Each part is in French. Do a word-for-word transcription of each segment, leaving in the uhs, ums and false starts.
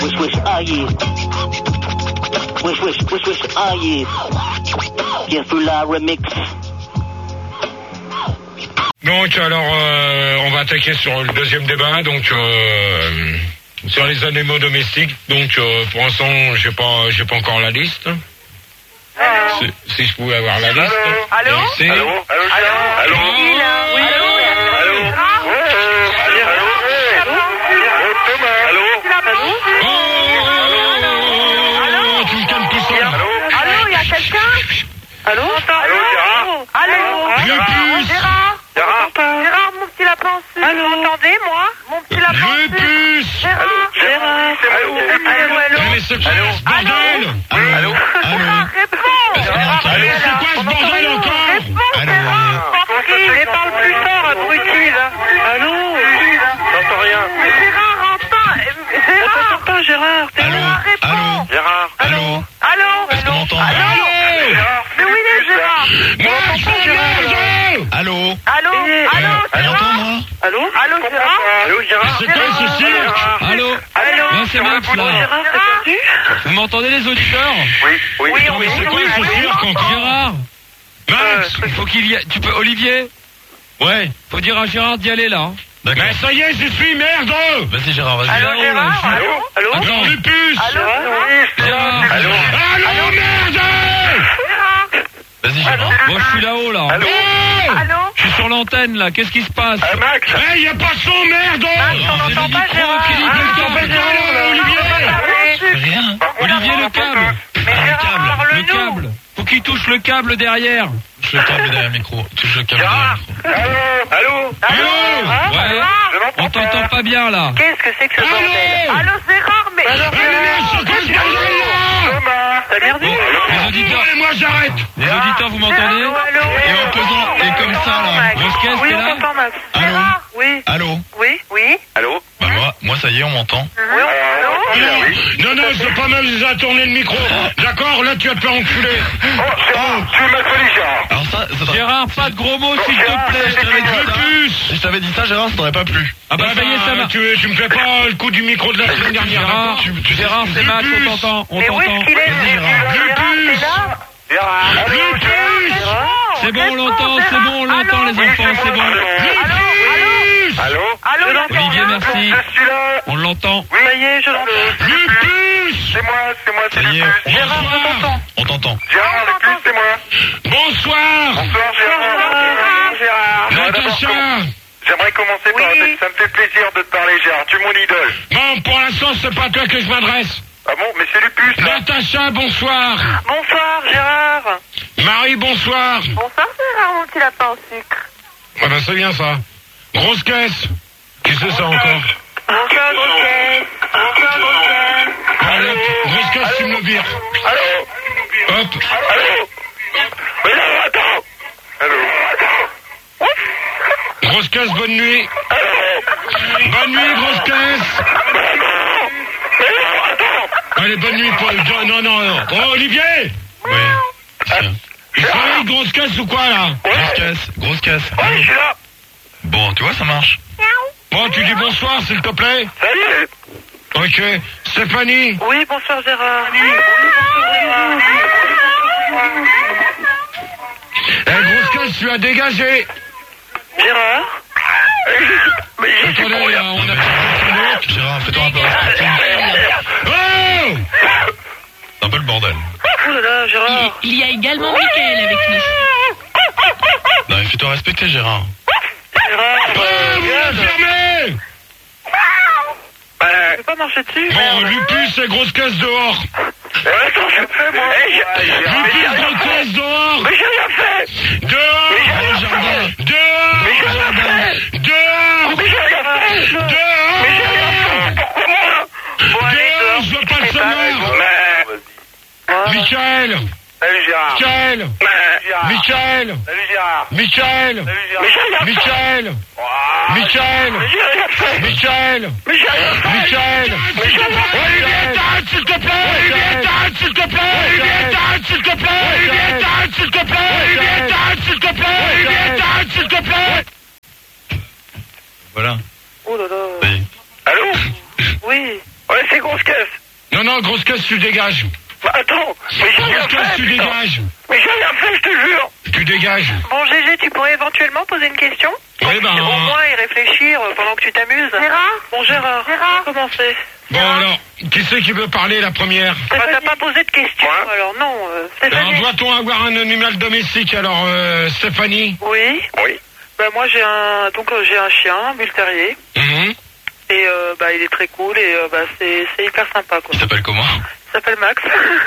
Wesh wesh ah yeah. Wesh wesh wesh wesh ah yeah. Bienvenue la remix. Donc alors euh, on va attaquer sur le deuxième débat, donc euh, sur les animaux domestiques. Donc euh, pour l'instant j'ai pas j'ai pas encore la liste. Si, si je pouvais avoir la liste. Allô? Merci. Allô? Allô? Allô? Oui, allô? Allô? Oh, tu me calmes tout seul. Allô, il y a quelqu'un? Allô? Allô, Gérard? Allô? Je puce. Gérard? Gérard? Gérard, mon petit lapin en sucre. Allô? Vous m'entendez, moi? Mon petit lapin en Je sucre. puce. Gérard? Gérard? Allô? Allô? Allô? Mais c'est quoi ce bordel? Allô? Gérard, réponds! Allô, c'est quoi ce bordel encore? Réponds, Gérard! Mais parle plus fort, abruti, là. Allô? J'entends rien. Mais Gérard, entends! Gérard! T'entends pas, Gérard? Gérard, réponds! Gérard. Allô? Allô? Est-ce qu'on m'entend? Allô? Mais où il est, Gérard? Marche ta merde. Allô? Allô? Allô, Elle Gérard? entend, moi? Allô? Allô, Gérard? Allô, Gérard? C'est quoi ce cirque? Allô? Allô? Ouais, c'est Max, là. Gérard, t'es perdu? Vous m'entendez les auditeurs? Oui, oui. Oui, Non mais c'est quoi ce cirque encore? Gérard, Max. il faut qu'il y ait... Tu peux... Olivier, Ouais. faut dire à Gérard d'y aller, là. hein. D'accord. Mais ça y est, j'y suis, merde. Vas-y, Gérard, vas-y. Allô, là, Gérard? je suis- Allô? Allô? Attends, je puce. Allô? Gérard. Allô? Allô, merde. Gérard? Vas-y, Gérard. Bon, je suis là-haut, là. Allô? Allô? Je suis sur l'antenne, là. Qu'est-ce qui se passe? Euh, Max? Eh, y a pas de son, merde. Max, on c'est n'entend le pas, micro Gérard? qui dit Ah, que on le n'entend pas, câble, Gérard, Olivier. on n'entend pas parler. Rien. Olivier, le câble. Mais Gérard, Le parle-nous. câble. Faut qu'il touche le câble derrière. Touche le câble derrière le micro. Touche le câble derrière le micro. Allô? Allô? Hein? Ouais. Gérard? On t'entend pas bien, là. Qu'est-ce que c'est que ce Allô? bordel? Allô, Gérard, mais... Eh, merde, c'est quoi ce bordel là? T'as merdé? Bon, les auditeurs, Et moi j'arrête. les auditeurs, vous m'entendez? Allô, allô? Et en faisant, et comme ça, là. Grosse caisse, Oui, t'es on là? t'entend, Max. Allô? Gérard? Oui. Allô? Oui? Oui? Allô? Bah, moi, moi, ça y est, on m'entend. Oui, allô? Non, non, c'est pas mal déjà tourner le micro. D'accord, là tu vas te faire enculer. Alors ça, ça t'aurait- Gérard, pas de gros mots, s'il te plaît. Je t'avais dit Je ça. puce. Si je t'avais dit ça, Gérard, ça t'aurait pas plu. Ah bah ça y est, ça va. tu, tu me fais pas le coup du micro de la semaine dernière. Gérard, d'accord tu- tu- Gérard, c'est je Max, puce. on t'entend, on Mais où t'entend. est-ce qu'il est? Vas-y, Gérard. Gérard, Je t'es puce. là? Je puce. C'est bon, on Réponds, l'entend, c'est Gérard. bon, on l'entend, Allô? les enfants, c'est bon. Je puce. Allô? Allô, il entend, Olivier, hein? merci. On l'entend. Ça y est, je l'entends. Je puce. C'est moi, c'est moi, ça y est. on- Gérard, je t'entends. On t'entend. Gérard, le plus, c'est moi. Bonsoir. Bonsoir, Gérard. Natacha. J'aimerais commencer Oui. par... Ça me fait plaisir de te parler, Gérard. Tu es mon idole. Bon, pour l'instant, c'est pas à toi que je m'adresse. Ah bon? Mais c'est Lupus, là. Natacha, bonsoir. Bonsoir, Gérard. Marie, bonsoir. Bonsoir, Gérard, mon petit lapin au sucre. Ah ben c'est bien ça. Grosse caisse. Qui c'est ça encore? Bonsoir, grosse caisse. Bonsoir, grosse caisse. Allez, hop, grosse caisse, tu me le vires. Allô? Hop. Allô? Mais non, attends! Allô? Grosse caisse, bonne nuit. Bonne nuit, grosse caisse. Allez, bonne nuit, Paul. Non, non, non. Oh, Olivier. Oui. Tiens. Il travaille grosse caisse ou quoi, là? Grosse caisse, grosse caisse. Oui, je suis là. Bon, tu vois, ça marche. Bon, tu dis bonsoir, s'il te plaît. Salut! Ok. Stéphanie. Oui, bonsoir, Gérard. Eh, grosse caisse, tu as dégagé. Gérard? Mais j'ai Attendez, là, on a pas de Gérard, fais-toi un peu respecter. Oh! C'est un peu le bordel. Oh là là, Gérard. Il y a également Mickaël avec nous. Non, mais fais-toi respecter, Gérard. Gérard. Oh, vous la fermez. Je peux pas marcher dessus. Bon, Lupus et grosse caisse dehors. Attends, je fais, moi. Lupus, grosse caisse dehors. Mais j'ai rien fait! Dehors. Mais j'ai rien fait! Dehors. Mais j'ai rien fait! Dehors. Mais j'ai rien fait! Dehors. Mais j'ai rien fait! Pourquoi moi? Bon, allez, Dehors, dehors. je veux pas le C'est savoir. Mais... Michael. Salut, Gérard. Michael. Mais... Michael. Salut, Gérard. Michael. Salut, Gérard. Mais j'ai rien fait! Michael. Ouah. Michael. Mais j'ai rien fait! Michael. Mais j'ai rien fait! Michael. Mais j'ai rien fait! Olivier, t'arrêtes, s'il te plaît. Olivier, t'arrêtes, s'il te plaît. Olivier, t'arrêtes, s'il te plaît. Olivier, t'arêtes, s'il te plaît. Olivier, t'arêtes, s'il te plaît. Olivier, t'arêtes, s'il te plaît. Voilà. Oh là là. Oui. Allô? Oui. Ouais, c'est grosse caisse. Non, non, grosse caisse, tu dégages. Bah attends, mais j'ai rien Grosse caisse, fait, tu putain. dégages. Mais j'ai rien fait, je te jure. Tu dégages. Bon, Gégé, tu pourrais éventuellement poser une question? Oui, ben... Au moins y réfléchir euh, pendant que tu t'amuses. Gérard? Bon, Gérard. Gérard. Comment c'est? Bon, alors, qui c'est qui veut parler, la première? Bah, t'as pas posé de questions, Ouais. alors non. Euh, Alors, Stéphanie? doit-on avoir un animal domestique? Alors, euh, Stéphanie? Oui. Oui. Bah, moi, j'ai un, donc, euh, j'ai un chien, un bull terrier. Mhm. Et, euh, bah, il est très cool et, euh, bah, c'est, c'est hyper sympa, quoi. Il s'appelle comment? Il s'appelle Max.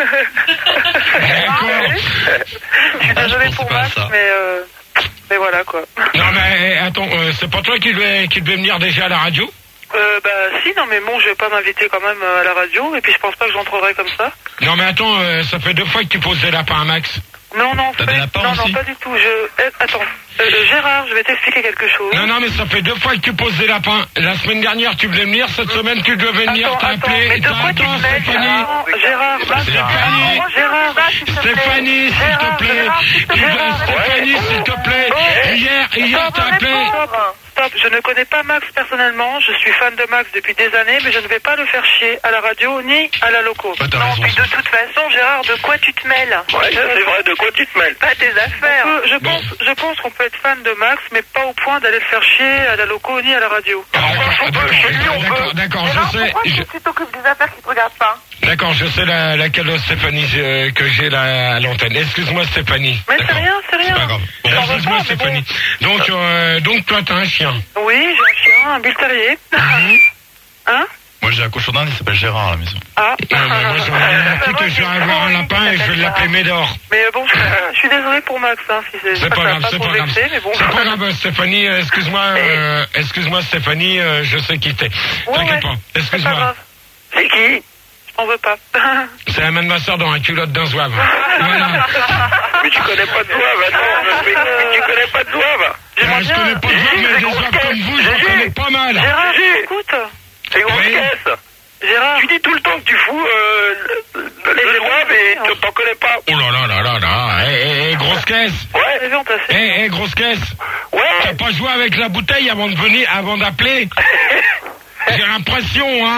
D'accord. Je suis désolée pensais pour pas à Max, ça. mais, euh, mais voilà, quoi. Non, mais attends, euh, c'est pas toi qui devais, qui devais venir déjà à la radio? Euh, bah, si, non, mais bon, je vais pas m'inviter quand même euh, à la radio, et puis je pense pas que j'entrerai comme ça. Non, mais attends, euh, ça fait deux fois que tu poses des lapins à Max. Non, non, T'as pas, des lapins non, aussi non, pas du tout. Je, euh, attends, euh, Gérard, je vais t'expliquer quelque chose. Non, non, mais ça fait deux fois que tu poses des lapins. La semaine dernière, tu voulais venir. Cette semaine, tu devais venir. Attends, T'as attends, appelé. mais de quoi tu Attends, te mêles, Stéphanie. Gérard? Gérard, bah, Stéphanie. Gérard, bah, s'il te plaît. Stéphanie, s'il te Gérard, plaît. Gérard, s'il te Tu plaît. dois- Stéphanie, s'il te plaît. Oh. Hier, hier, Stop, t'as appelé. Stop, stop, je ne connais pas Max personnellement, je suis fan de Max depuis des années, mais je ne vais pas le faire chier à la radio ni à la loco. Ouais, t'as non, raison, puis ça. de toute façon, Gérard, de quoi tu te mêles? Ouais, ça c'est vrai, de quoi tu te mêles? Pas tes affaires. On peut- je Bon. pense, je pense qu'on peut être fan de Max, mais pas au point d'aller le faire chier à la loco ni à la radio. Ah, D'accord, on peut, d'accord, chez lui, on d'accord, peut. d'accord, je sais. je- tu t'occupes des affaires qui te regardent pas? D'accord, je sais la, laquelle de Stéphanie euh, que j'ai là à l'antenne. Excuse-moi, Stéphanie. Mais c'est D'accord. rien, c'est rien. C'est pas grave. Bon, J'en veux excuse-moi, pas, mais bon. Stéphanie. Donc, euh, donc, toi, t'as un chien. Oui, j'ai un chien, un bull terrier. Hein? Moi j'ai un cochon d'Inde, il s'appelle Gérard à la maison. Ah. Non, mais moi, j'en ai rien à foutre, je vais avoir un lapin et je vais l'appeler Médor. Mais bon, je, je suis désolée pour Max, hein, si c'est C'est pas ça va grave, c'est trop pas grave. vexer, mais bon. C'est pas grave, Stéphanie, euh, excuse-moi, euh, excuse-moi, Stéphanie, euh, je sais qui t'es. Ouais, T'inquiète ouais, pas, c'est pas excuse-moi. grave, C'est qui? je t'en veux pas. C'est la main de ma soeur dans la culotte d'un zouave. Voilà. Mais tu connais pas de zouave, attends. Mais, mais tu connais pas de zouave. Euh, je connais pas de zouave, mais des zouaves comme vous, j'en connais pas mal. Gérard, Gégé. écoute. C'est grosse Oui. caisse. Gérard, Tu dis tout le temps que tu fous euh, le, le, le zouave et tu t'en connais pas. Oh là là là là là, eh, eh, eh, grosse caisse. t'as Ouais, vu, on t'a Eh, fait. eh, grosse caisse. T'as ouais. pas joué avec la bouteille avant de venir, avant d'appeler? J'ai l'impression, hein.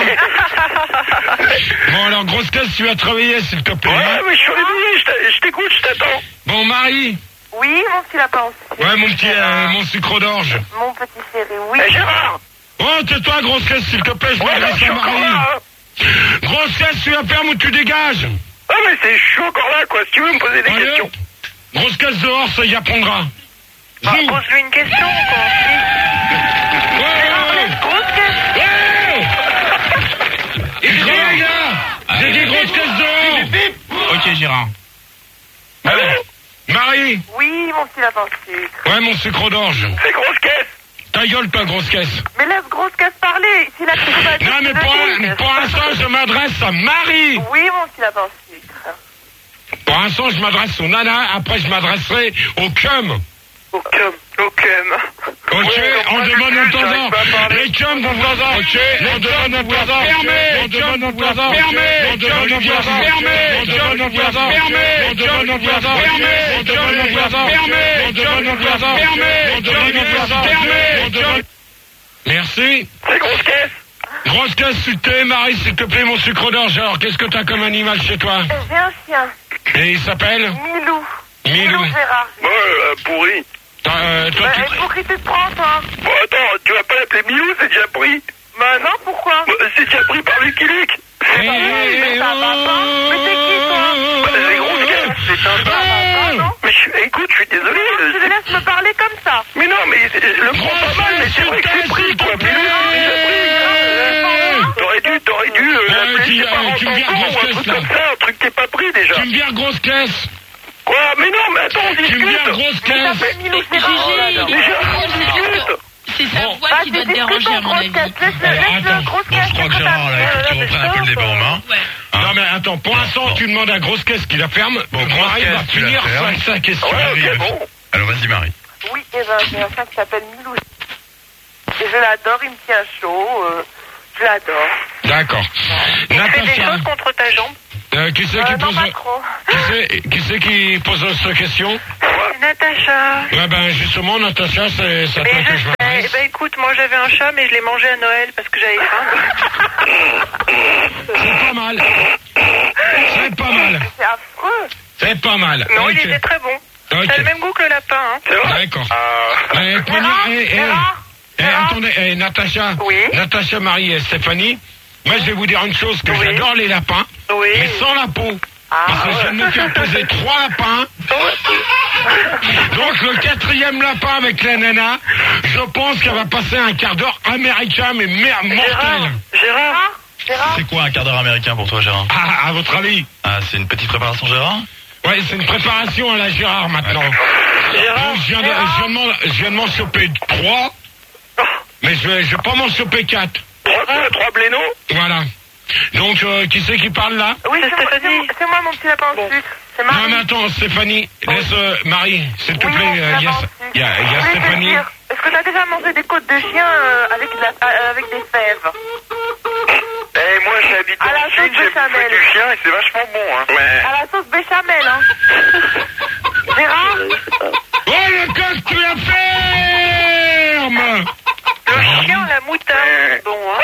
Bon, alors, grosse caisse, tu vas travailler, s'il te plaît. Ouais, hein. mais je suis désolé, je t'a- je t'écoute, je t'attends. Bon, Marie. Oui, mon petit lapin aussi. Ouais, mon petit, euh, mon sucre d'orge. Mon petit chéri, oui. Eh Gérard. Oh, tais-toi, grosse caisse, s'il te plaît, je Ouais, non, je m'adresse suis à encore Marie. là. Hein. Grosse caisse, tu la fermes ou tu dégages? Ah mais c'est, je suis encore là quoi, si tu veux me poser des Allez. questions. Grosse caisse dehors, ça y apprendra. Bah, Zou. pose-lui une question, quoi. Ouais, ouais, ouais. Grosse caisse. Hey. Il travaille, là. J'ai dit grosse caisse dehors. Ok Gérard. Allô? Marie. Oui, mon petit lapin sucre. Ouais, mon sucre d'orge. C'est grosse caisse. Ta gueule, toi, grosse caisse. Mais laisse grosse caisse parler. Si la question va dire Non, mais que pour, tu le dis. pour l'instant, je m'adresse à Marie. Oui, mon petit lapin sucre. Pour l'instant, je m'adresse au nana. Après, je m'adresserai au cum. Au cum. Au cum. Ok, Ouais, on donc, demande moi, au je temps j'arrive pas à parler. Les cums vont voisins. Ok, on demande au voisin. Fermé. On demande au voisin. Fermé. On demande au voisin. Fermé. On demande au voisin. Fermé. On demande au voisin. Fermé. On demande au voisin. Fermé. On demande au voisin. Fermé. On demande au voisin. Fermé. On demande. Merci. C'est grosse caisse. Grosse caisse, s'il te plaît, Marie, s'il te plaît, mon sucre d'orge. Alors, qu'est-ce que t'as comme animal chez toi? J'ai un chien. Et il s'appelle Milou. Milou. Gérard. Ouais, euh, pourri. Toi, euh, toi, tu... Pour qui tu te prends, toi? Bon attends, tu vas pas l'appeler Milou, c'est déjà pris. Bah non, pourquoi? Bah, c'est déjà pris par Lucky Luke. Eh, Mais eh, ça oh, va pas. Mais c'est qui, toi? oh, Bah, c'est grosse oh, caisse. C'est un oh, papa, non? Mais je, suis- écoute, je suis désolé. euh, Tu le laisses me parler comme ça. Mais non, mais c'est- je le prends pas mal, mais c'est vrai que c'est pris quoi. Milou, c'est déjà pris. T'aurais dû, t'aurais dû euh, Ouais, l'appeler tu- ses euh, parents tu me vires enfants grosse ou un caisse, truc là. comme ça, un truc qui est pas pris déjà. Tu me vires grosse caisse. Quoi? Mais non, mais attends, on Tu me vires discute. grosse caisse. Mais Milou, c'est Gégé, il est Déjà, pas on discute. C'est sa Bon. voix qui doit te déranger, à mon avis. Alors, attends. Bon, je crois que Gérard, là, il faut que tu reprennes un peu le débat en main. Ouais. Non mais attends, pour l'instant tu demandes à grosse caisse qui la ferme. Bon, Donc, grosse Marie va caisse, tu la finir fermes. sa, sa question. Ouais, Marie, ok, bon. Alors vas-y Marie. Oui, eh ben, j'ai un chien qui s'appelle Milou. Et je l'adore, il me tient chaud. euh, je l'adore. D'accord. Il fait des Natacha. choses contre ta jambe. Euh, qui c'est qui Euh, non, pose... pas trop. Qui c'est qui, c'est qui pose cette question? C'est Natacha. Ouais, ben justement, Natacha, c'est c'est à Mais toi je que je sais. m'adresse. Ben écoute, moi j'avais un chat, mais je l'ai mangé à Noël parce que j'avais faim. C'est pas mal. C'est pas mal. C'est affreux. C'est pas mal. Non, Ok. il était très bon. Ok. Ça a le même goût que le lapin. Hein. C'est vrai? D'accord. Ah. Eh, Pognon, eh, eh, Gérard, eh, Gérard. attendez, eh, Natacha, Oui. Natacha, Marie et Stéphanie, moi je vais vous dire une chose, que Oui. j'adore les lapins, Oui. mais sans la peau. Ah, Parce que je viens de me faire poser trois lapins. Donc le quatrième lapin avec la nana, je pense qu'elle va passer un quart d'heure américain, mais merde, Gérard. mortel. Gérard. Gérard. C'est quoi un quart d'heure américain pour toi, Gérard? Ah, à votre avis? Ah, c'est une petite préparation, Gérard? Ouais, c'est une préparation à la Gérard maintenant. Gérard. Donc, je viens de, je viens de m'en- je viens de m'en choper trois, mais je vais, je vais pas m'en choper quatre. Trois quoi? Trois blénos? Voilà. Donc, euh, qui c'est qui parle là? Oui, c'est Stéphanie. C'est moi mon petit lapin au sucre. C'est Non, mais attends, Stéphanie, laisse euh, Marie, s'il te plaît. euh, Il y a, il y a- il y a Stéphanie. Est-ce que tu as déjà mangé des côtes de chien euh, avec, de la, euh, avec des fèves? Eh, moi j'habite À la en Chine, sauce j'ai béchamel. bouffé du chien et c'est vachement bon, hein. À la sauce béchamel, hein. Gérard. Oh, le coq, tu la fermes! Le chien, la moutarde. Bon, hein.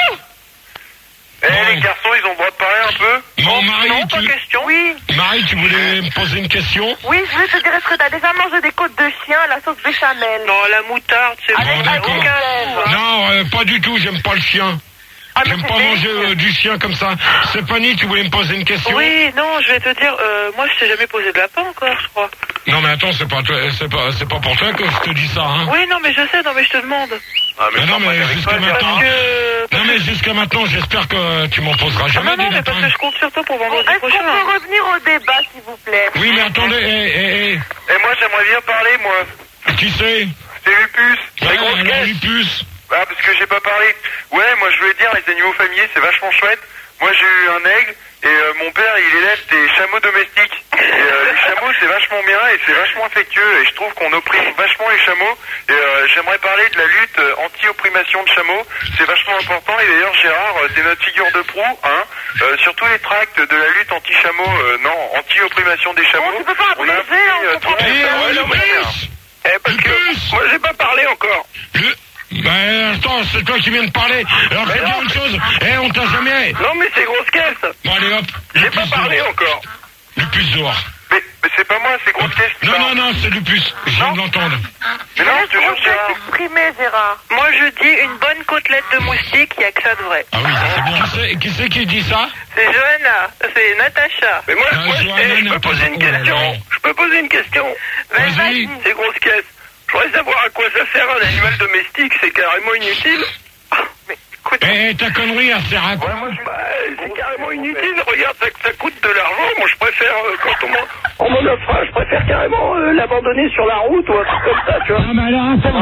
Eh, Bon. les garçons, ils ont le droit de parler un peu? Bon, Marie, Non, pas tu... question. Oui. Marie, tu voulais me poser une question? Oui, je voulais te dire, est-ce que tu as déjà mangé des côtes de chien à la sauce béchamel? Non, la moutarde, c'est Bon, d'accord. Non, euh, pas du tout, j'aime pas le chien. Ah, mais J'aime c'est pas manger délicieux. euh, du chien comme ça. Stéphanie, tu voulais me poser une question? Oui, non, je vais te dire, euh, moi je t'ai jamais posé de lapin encore, je crois. Non, mais attends, c'est pas, toi- c'est pas, c'est pas pour toi que je te dis ça, hein. Oui, non, mais je sais, non, mais je te demande. Ah, Mais non, mais avec jusqu'à toi, maintenant. Parce que... Non, mais jusqu'à maintenant, j'espère que tu m'en poseras Ah, jamais non, non, des mais parce lapins. que je compte sur toi pour vendredi prochain. Est-ce qu'on peut revenir au débat, s'il vous plaît? Oui, mais attendez, eh, eh, Et moi j'aimerais bien parler, moi. eh, qui c'est? C'est Lupus. Ouais, C'est grosse alors, caisse. Lupus. Ah, parce que j'ai pas parlé. Ouais, moi je voulais dire, les animaux familiers, c'est vachement chouette. Moi j'ai eu un aigle, et euh, mon père il élève des chameaux domestiques. Et euh, les chameaux c'est vachement bien, et c'est vachement affectueux, et je trouve qu'on opprime vachement les chameaux. Et euh, j'aimerais parler de la lutte euh, anti-opprimation de chameaux. C'est vachement important, et d'ailleurs Gérard, euh, t'es notre figure de proue, hein. Euh, sur tous les tracts de la lutte anti-chameau, euh, non, anti-opprimation des chameaux. Oh, tu peux pas on a abréger, appris, on euh, comprend tout- Eh, Ouais, non, mais- Lupus! Eh, parce que Lupus! moi j'ai pas parlé encore. Le... Ben, attends, c'est toi qui viens de parler. Alors, je vais te dire une chose. Eh, on t'a jamais... Non mais c'est grosse caisse. Bon, allez, hop. J'ai pas Lupus parlé dehors. encore. Lupus dehors. Mais, mais c'est pas moi, c'est grosse caisse qui Non, parle. non, non, c'est Lupus. Je viens de l'entendre. Mais non, je te jure, Gérard. Exprimer, Gérard. Moi, je dis une bonne côtelette de moustique, il n'y a que ça de vrai. Ah oui, ça c'est bon. Qui c'est, qui c'est qui dit ça? C'est Johanna, c'est Natacha. Mais moi, Ah, moi, je je, vois, eh, je non, peux non, poser une oh là là. question. Je peux poser une question. Ben, Vas-y. C'est grosse caisse. Je voudrais savoir à quoi ça sert un animal domestique, c'est carrément inutile. Mais écoute, Eh, eh, ta connerie, elle sert à quoi? Ouais, moi, je... bah, c'est carrément inutile. Regarde, ça, ça coûte de l'argent. Moi, je préfère, euh, quand on m'en, on m'en offre un, je préfère carrément euh, l'abandonner sur la route ou un truc comme ça, tu vois. Non, mais alors, attends,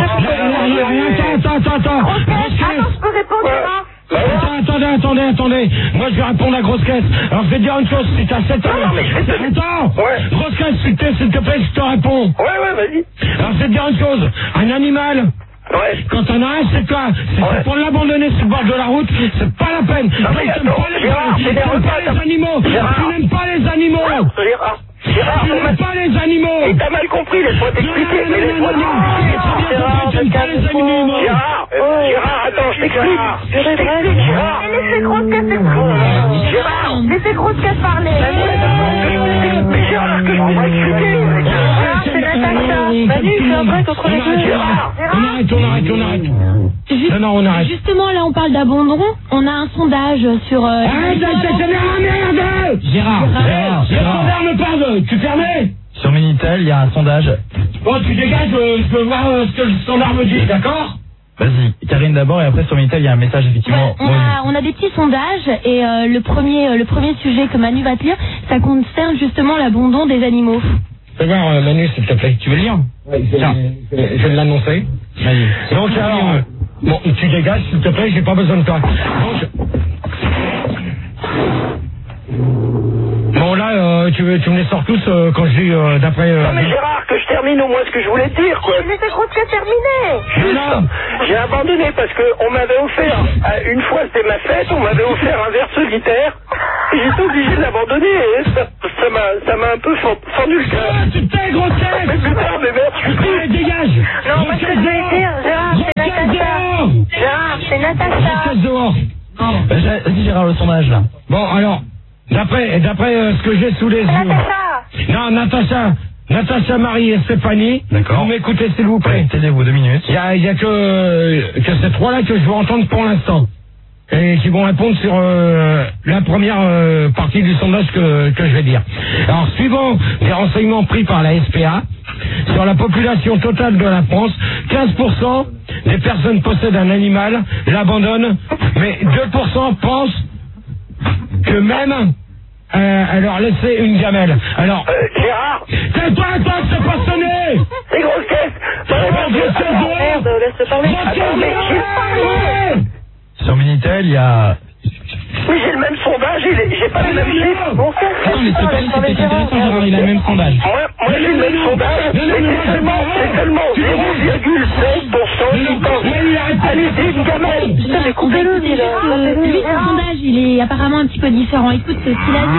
attends, attends, attends, attends. Grosse caisse. attends, je peux répondre, Ouais. Gérard? Attends, attendez, attendez, attendez. Moi, je vais répondre à grosse caisse. Alors, je vais te dire une chose. Si t'as sept ans... Non, mais je vais te- Attends. Ouais. Grosse caisse, s'il te, s'il te plaît, je te réponds. Ouais, ouais, vas-y. Alors, je vais te dire une chose. Un animal... Ouais. Quand t'en as un, c'est toi. Si Ouais. c'est pour l'abandonner sur le bord de la route, c'est pas la peine. Non, Donc, mais t'aimes attends, pas les, Gérard, tu t'énerve n'aimes pas pas, les t'as- animaux. Gérard. Tu n'aimes pas les animaux. Gérard. Gérard, Tu on m'a n'aimes pas les animaux. Et t'as mal compris, laisse-moi t'expliquer. Non, non, Mais non, laisse-moi non, non, non. t'expliquer. J'ai très bien compris, t'aimes pas les animaux. Gérard, euh, Gérard, attends, je t'explique. Je t'explique, Gérard. Laissez grosse caisse exprimer. Gérard. Laissez grosse caisse parler. Mais Gérard, que je puisse expliquer. Gérard, c'est Natacha. Vas-y, fais un break entre les deux. Gérard. On arrête, on arrête, on arrête. Juste- Non, non, on arrête. Justement, là, on parle d'abandon. On a un sondage sur... Euh, Arrête, t'as t'as la merde. Gérard, Gérard, Le Gérard. standard me parle. Tu fermais? Sur Minitel, il y a un sondage. Bon, tu dégages, euh, je veux voir euh, ce que le standard me dit, d'accord? Vas-y, Karine d'abord, et après sur Minitel, il y a un message effectivement. on, a, on a des petits sondages et euh, le premier euh, le premier sujet que Manu va te lire, ça concerne justement l'abandon des animaux. Fais voir, euh, Manu, s'il te plaît. Tu veux le lire? Oui, je, Tiens. je, je vais l'annoncer. Vas-y. Donc, alors, euh, bon, tu dégages, s'il te plaît, j'ai pas besoin de toi. Donc, bon, là, euh, tu, tu me les sors tous euh, quand je dis euh, d'après... Euh, Non mais Gérard, que je termine au moins ce que je voulais te dire, quoi. Laissez grosse caisse terminée. Juste, Non. j'ai abandonné parce que on m'avait offert, euh, une fois c'était ma fête, on m'avait offert un verre solitaire, j'étais obligé de l'abandonner. Et ça, ça m'a, ça m'a un peu fendu le cœur. Ah, tu t'es grosse tête. Mais putain, mais merde, je suis pris. Allez, dégage. Non, parce que je voulais dire, Gérard, c'est Natacha. Gérard, c'est Natacha. Reste dehors. Vas-y Gérard, le sondage là. Bon, alors, d'après, d'après euh, ce que j'ai sous les yeux. Natacha. Non, Natacha. Natacha, Marie et Stéphanie. D'accord. Vous m'écoutez s'il vous plaît. Taisez-vous deux minutes. Il y a, y a que, que ces trois-là que je veux entendre pour l'instant. Et qui vont répondre sur euh, la première euh, partie du sondage que, que je vais dire. Alors, suivant les renseignements pris par la S P A, sur la population totale de la France, quinze pour cent des personnes possèdent un animal, l'abandonnent, mais deux pour cent pensent que même euh, à leur laisser une gamelle. Alors, Euh, Gérard, tais-toi, toi, c'est pas sonné. c'est grosse caisse. J'aurais pas dû- Attends, Merde, laisse parler. Attends, mais j'ai parlé. Sur Minitel, il y a... Mais j'ai le même sondage, et les- j'ai pas les mêmes chiffres. Bon sang, Attends, mais c'est pas lui, c'était intéressant, Gérard, il a le même sondage. Moi, moi j'ai le même sondage, mais c'est seulement, c'est seulement zéro virgule cinq pour cent qui pensent. Allez-y, une gamelle. Putain, mais coupez-le, lui, là. Lui, son sondage, il est apparemment un petit peu différent. Écoute ce qu'il a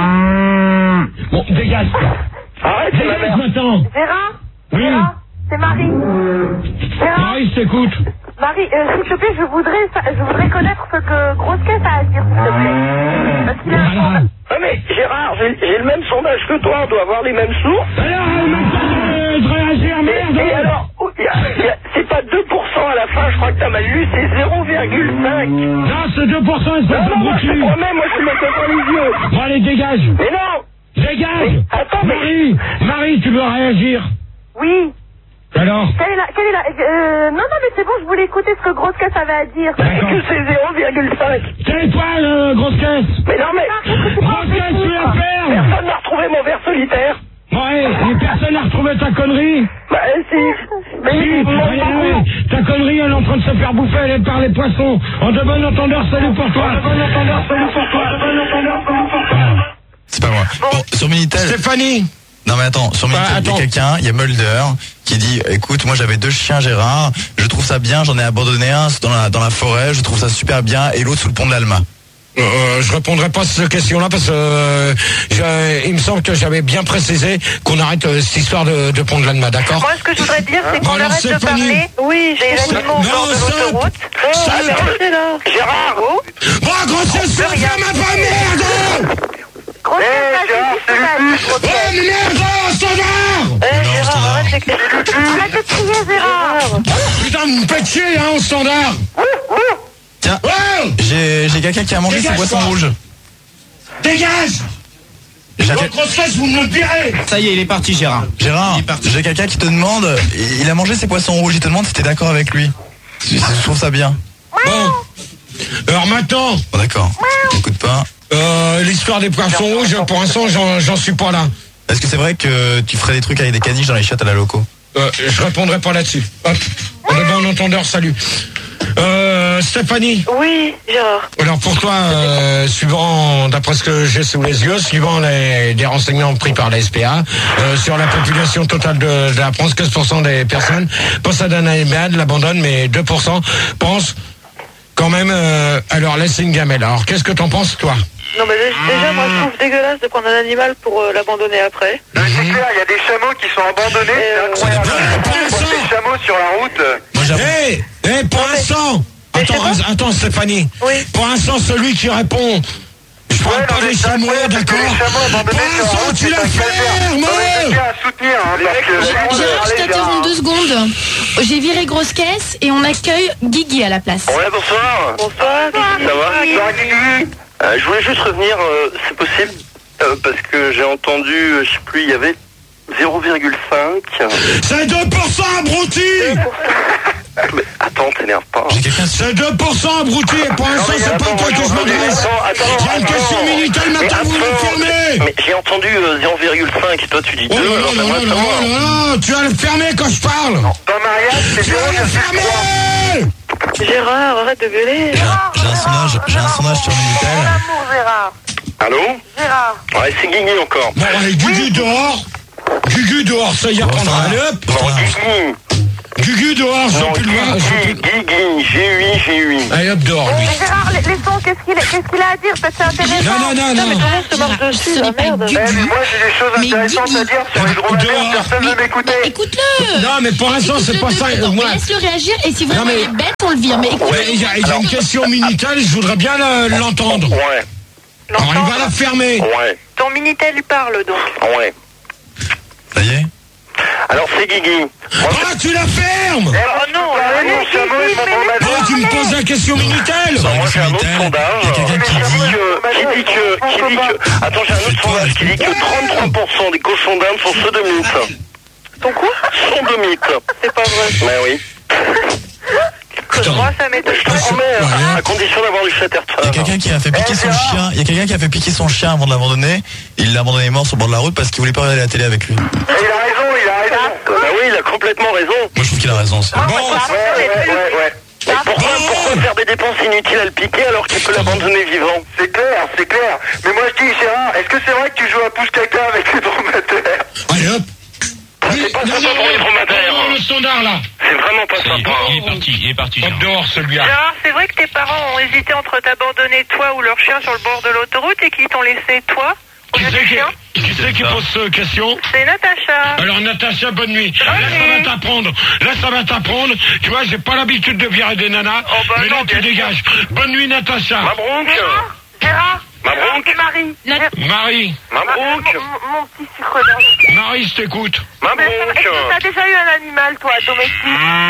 dit. Bon, dégage. Arrête, c'est ma Dégage mère. maintenant. Gérard Oui. Gérard, c'est Marie. Gérard, Marie, je t'écoute. Marie, euh, s'il te plaît, je voudrais, sa- je voudrais connaître ce que Grosse Caisse a à dire, s'il te plaît. Parce qu'il a un Voilà. Ah mais Gérard, j'ai j'ai le même sondage que toi, on doit avoir les mêmes sources. Alors, en même temps de, de réagir, merde. Et alors, oh, y a- y a- c'est pas deux pour cent à la fin, je crois que t'as mal lu, c'est zéro virgule cinq. Non, c'est deux pour cent, espèce Non, de non, moi je te brochure. promets, moi je te mets dans les yeux. Bon, allez, dégage. Mais non. Dégage. Mais, attends, mais- Marie, Marie, tu veux réagir? Oui. Alors? Quelle est la, quelle est la, euh, non, non, mais c'est bon, je voulais écouter ce que Grosse Caisse avait à dire. C'est D'accord. que c'est zéro virgule cinq. Tais-toi, euh, grosse caisse. Mais non, mais Grosse caisse, tu la fermes. personne n'a retrouvé mon verre solitaire. Ouais, et personne n'a retrouvé ta connerie. Bah si. Mais Si, il me manque regarde, beaucoup. ta connerie, elle est en train de se faire bouffer, elle est par les poissons. En de bon entendeur, salut pour toi. En de bon entendeur, salut pour toi. En de bon entendeur, salut pour toi. C'est pas moi. Bon, sur Minitel. Stéphanie. Non mais attends, sur Bah, Minitel, il y attends. a quelqu'un, il y a Mulder, qui dit, écoute, moi j'avais deux chiens Gérard, je trouve ça bien, j'en ai abandonné un dans la, dans la forêt, je trouve ça super bien, et l'autre sous le pont de l'Alma. Euh, je répondrai pas à cette question-là parce que euh, je- il me semble que j'avais bien précisé qu'on arrête euh, cette histoire de, de pont de l'Alma, d'accord? Moi, ce que je voudrais dire, c'est qu'on Bon, alors, arrête de Stéphanie. parler Oui, des je animaux au Non, bord de stop. l'autoroute. Stop. Ah, mais restez là. Gérard. Oh. Bon, grosse peut rien. femme, pas merde! Grosse Eh, Caisse, Gérard, vas-y, c'est vas-y, le Grosse Oh, Caisse. mais merde, oh, standard! Eh, Non, Gérard, standard. arrête avec les... Arrête de crier, Gérard. Putain, vous me faites chier, hein, au standard! Tiens, Oh! j'ai j'ai quelqu'un qui a mangé ses Dégage, poissons toi. rouges. Dégage! J'ai Votre quel- grosse caisse, vous me le direz! Ça y est, il est parti Gérard. Gérard, j'ai quelqu'un qui te demande, il a mangé ses poissons rouges, il te demande si t'es d'accord avec lui. Je, je trouve ça bien. Bon. Alors maintenant, Bon d'accord, écoute pas. euh, l'histoire des poissons rouges, pour l'instant, j'en j'en suis pas là. Est-ce que c'est vrai que tu ferais des trucs avec des caniches dans les chiottes à la loco? Euh, je répondrai pas là-dessus. Hop. On est bon entendeur, salut. Euh, Stéphanie. Oui, Gérard. Alors pour toi, euh, suivant, d'après ce que j'ai sous les yeux, suivant les, des renseignements pris par la S P A, euh, sur la population totale de, de la France, quinze pour cent des personnes possèdent un animal, l'abandonnent, mais deux pour cent pensent quand même euh, à leur laisser une gamelle. Alors qu'est-ce que t'en penses, toi? Non, mais dé- déjà, moi, je trouve dégueulasse de prendre un animal pour euh, l'abandonner après. Non, c'est clair, il y a des chameaux qui sont abandonnés, Euh, c'est incroyable. ouais, pour On voit l'instant. des chameaux sur la route. Moi j'avoue. Hé, hé, pour l'instant, mais attends, c'est bon. attends, Stéphanie. Oui. Pour l'instant, celui qui répond, je parle Ouais, pas non, mais des c'est chameaux, incroyable, parce que d'accord? les chameaux abandonnés Pour sur la l'instant, route, tu c'est la un calvaire. fermes! Non, mais je tiens à soutenir, hein, parce que... Gérard, je Allez, t'interromps deux secondes. J'ai viré Grosse Caisse et on accueille Guigui à la place. Ouais, bonsoir. Bonsoir. Ça va? Bonsoir, Guigui. Euh, je voulais juste revenir, euh, c'est possible, euh, parce que j'ai entendu, euh, je sais plus, il y avait zéro virgule cinq. C'est deux pour cent abruti! Mais attends, t'énerve pas. J'ai quelqu'un sur... C'est deux pour cent abruti et pour l'instant, Non, mais c'est pas attends, toi que je attends, m'adresse! attends, attends, Il y a une attends. question Minitel, Mais maintenant vous attends, le fermez! Mais j'ai entendu euh, zéro virgule cinq et toi tu dis Oh deux, là alors là j'aimerais là là savoir. là là, tu vas le fermer quand je parle! Dans mariage, c'est Tu zéro vas le virgule trois. fermer! Gérard, arrête de gueuler. J'ai un, j'ai un sondage, j'ai un sondage sur Mon Minitel. amour, Gérard. Allô? Gérard. Ouais, c'est Guigui encore. Bon, allez, Gugu dehors! Gugu dehors, ça y est, Bon, prendra. ça va. Allez hop! Bon, Guigui, Gugu dehors, je Non, peux plus le voir. Guigui, Guigui, G U I, G U I. Allez hop, dehors, lui. Mais Gérard, les, les sons, qu'est-ce qu'il qu'est-ce qu'il a à dire? Peut-être c'est intéressant. Non, non, non, Non, mais non. tout le monde se marche dessus, la merde. Eh, mais moi j'ai des choses Mais intéressantes Guigui. à dire sur les dromadaires, Dehors. personne ne veut m'écouter. Écoute-le. Non, mais pour l'instant, c'est pas ça. Écoute-le, Moi, mais laisse-le réagir et si vraiment Non, mais- il est bête, on le vire. Mais écoute, ouais, j'ai j'ai une question Minitel, je voudrais bien le- l'entendre. Ouais, Alors, il va la fermer. ouais, Ton Minitel parle donc. ouais. Ça y est? Alors c'est Guigui. Moi, Ah, tu la fermes. Oh non, Allez, mon chameau et mon dromadaire. Oh, tu me poses la question Minitel. Non, moi j'ai un autre Minitel, sondage il y a quelqu'un qui qui dit dit- que, qui dit que, qui dit que, attends j'ai un autre sondage qui dit que trente-trois pour cent des cochons d'Inde sont sodomites. ton coup Sodomites. C'est pas vrai. Ben oui. Moi, ça m'étonne. Je te promets, Ouais. à condition d'avoir du fat Il y a quelqu'un qui a fait piquer son chien. Il y a quelqu'un qui a fait piquer son chien avant de l'abandonner. Il l'a abandonné mort sur le bord de la route parce qu'il voulait pas regarder la télé avec lui. Moi, Il a raison, il a raison. Ben oui, il a complètement raison. je trouve qu'il a raison aussi. Bon, Ouais, ouais, ouais, ouais. Mais pourquoi, pourquoi faire des dépenses inutiles à le piquer alors qu'il peut l'abandonner vivant? C'est clair, c'est clair. Mais moi je dis, Gérard, est-ce que c'est vrai que tu joues à pouce caca avec les dromadaires? allez hop. C'est pas sympa pour les dromadaires. Oh, le standard là. C'est vraiment pas sympa. Il est parti, il est parti. Hop Gérard. dehors celui-là. Gérard, c'est vrai que tes parents ont hésité entre t'abandonner toi ou leur chien sur le bord de l'autoroute et qu'ils t'ont laissé toi au Qui lieu c'est du qui, chien? qui, c'est qui pose cette question? C'est Natacha. Alors Natacha, bonne nuit. Là ça va t'apprendre. Là ça va t'apprendre. Tu vois, j'ai pas l'habitude de virer des nanas. Oh, bah mais non, là tu bien sûr. dégages. Bonne nuit Natacha. Mabrouk. Gérard, Gérard, Mabrouk. c'est Marie. Nat- Marie. Mabrouk. Mon, mon petit sucre d'orge. Marie, je t'écoute. Mais est-ce que t'as déjà eu un animal, toi, domestique?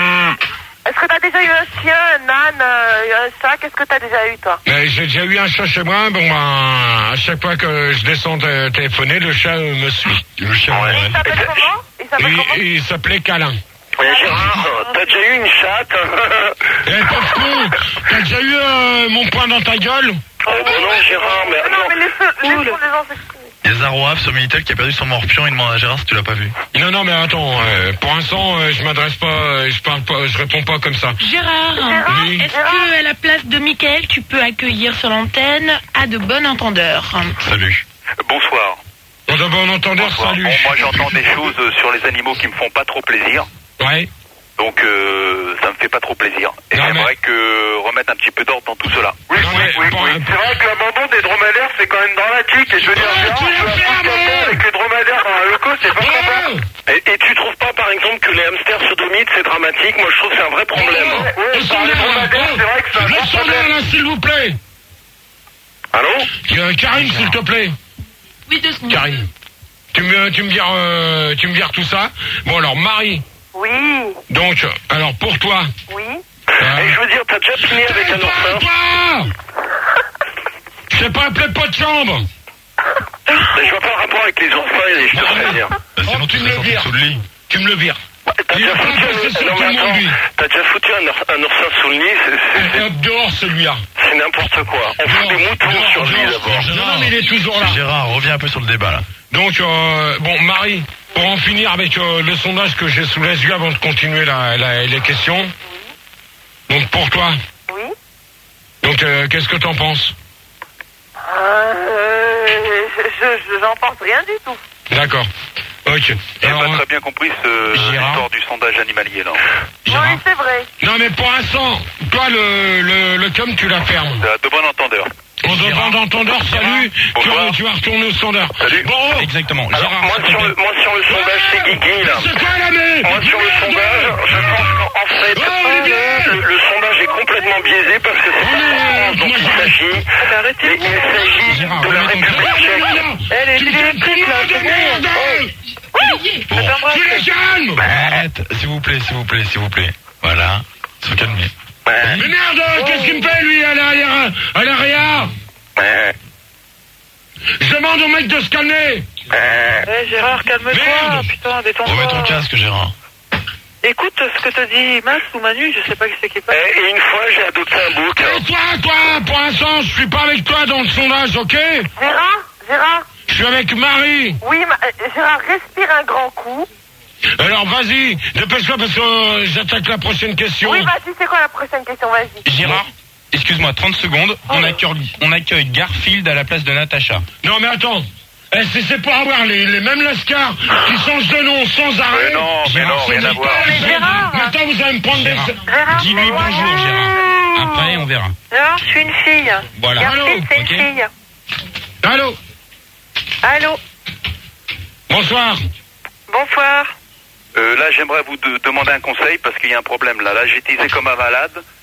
Est-ce que t'as déjà eu un chien, un âne, euh, un chat? Qu'est-ce que t'as déjà eu, toi? Mais j'ai déjà eu un chat chez moi. Bon, ben, à chaque fois que je descends de téléphoner, le chat euh, me suit. Le chat. Ouais. ouais. Il s'appelle comment? Il s'appelle Il, comment? il s'appelait Câlin. Ouais, Gérard, t'as déjà eu une chatte? Eh, pauvre con, t'as déjà eu euh, mon poing dans ta gueule? Oh non, Gérard, mais Non, non. mais laisse-le les gens s'exprimer. Il y a Zaroaf sur Minitel qui a perdu son morpion. Il demande à Gérard si tu l'as pas vu. Non, non, mais attends, euh, pour l'instant, euh, je m'adresse pas, euh, je parle pas, je réponds pas comme ça. Gérard, Oui. est-ce que à la place de Mickaël, tu peux accueillir sur l'antenne à de bon entendeur? Salut. Bonsoir. On a bon entendeur, Bonsoir. salut. Bon, moi j'entends des choses euh, sur les animaux qui me font pas trop plaisir. Ouais. Donc euh, ça me fait pas trop plaisir. Et Non, j'aimerais que remettre un petit peu d'ordre dans tout cela. Oui, Non, oui, mais oui, pour- oui. C'est vrai que l'abandon des dromadaires, c'est quand même dramatique. Et je veux dire, Oh, Gérard, tu je l'as veux fait, pouce caca mais- avec les dromadaires dans un loco, c'est pas sympa. Oh, Et, et tu trouves pas, par exemple, que les hamsters sodomites, c'est dramatique? Moi, je trouve que c'est un vrai problème. oh, Ouais, le par les standard, dromadaires, oh, c'est vrai que c'est un le grand standard, problème. là, s'il vous plaît. Allô? Euh, Karine, s'il te plaît. Oui, deux secondes. Karine. Tu me, tu me vires, euh, tu me vires tout ça. Bon, alors, Marie. Oui, Donc, alors, pour toi. oui. hein, Et je veux dire, t'as déjà fini avec un oursin? Pas Je sais pas appeler pas de chambre. Mais je vois pas le rapport avec les oursins, et je te préviens. Oh, tu me le vires. Tu me le vires. T'as Il déjà est pas foutu passé un, sur non, tout mais le monde, attends, lui. t'as déjà foutu un, ours- un oursin sous le nid, c'est- c'est- Et hop, dehors, celui-là. c'est n'importe quoi. On fout des moutons Dehors, sur lui dehors. d'abord. Non, non, mais il est toujours là. Gérard, reviens un peu sur le débat là. Donc, euh, bon, Marie, pour en finir avec euh, le sondage que j'ai sous les yeux avant de continuer la, la- les questions. Donc, pour toi. Oui. Donc, euh, qu'est-ce que t'en penses? Euh, je, je, j'en pense rien du tout. D'accord. Ok. J'ai Alors, pas très bien compris ce Gérard. l'histoire du sondage animalier là. Gérard. Oui, c'est vrai. Non, mais pour l'instant, toi, le, le, le com, tu la fermes. De, de bon entendeur. On demande d'entendeur, salut. Tu Bonsoir. vas, tu vas retourner au standard. Salut. Bon, oh, Exactement. Alors, Gérard, moi, s'il te sur plaît. le, moi, sur le sondage, c'est Guigui, là. c'est quoi la merde? Moi, sur le sondage, je pense qu'en fait, Oh, Olivier. le, le sondage est complètement biaisé parce que c'est pas la France dont il s'agit. Mais arrêtez. Mais il s'agit Gérard, de la remets ton République téléphone. tchèque. Elle est Tu me fais électrique, là, de c'est merde. bon. Bon, tu les calmes. Arrête, s'il vous plaît, s'il vous plaît, s'il vous plaît. Voilà, se calmer. Ouais, Mais merde, qu'est-ce qu'il me fait, lui, à l'arrière, à l'arrière? ouais, Je demande au mec de se calmer. ouais. Eh, Gérard, calme-toi. Merde. Putain, détends-toi. Remets ton casque, Gérard. Écoute ce que te dit Max ou Manu, je sais pas qui c'est qui parle. Et, et une fois, j'ai adopté un bouc. Et toi, toi, pour l'instant, je suis pas avec toi dans le sondage, ok? Gérard, Gérard, Je suis avec Marie. oui, ma- euh, Gérard, respire un grand coup. Alors, vas-y, dépêche-toi parce que euh, j'attaque la prochaine question. Oui, vas-y, c'est quoi la prochaine question? Vas-y. Gérard, excuse-moi, trente secondes. On accueille, on accueille Garfield à la place de Natacha. Non, mais attends. Eh, c'est, c'est pour avoir les, les mêmes lascars qui changent de nom sans arrêt. Mais non, mais Gérard, non, rien c'est à voir. Mais Gérard. Maintenant, vous allez me prendre Gérard. des... Gérard. Dis-lui bonjour, Gérard. Après, on verra. Gérard, je suis une fille. Voilà. Garcille, Allô, c'est ok. une fille. Allô? Allô. Bonsoir. Bonsoir. Euh, là, j'aimerais vous de- demander un conseil parce qu'il y a un problème là. Là, j'ai teasé comme un malade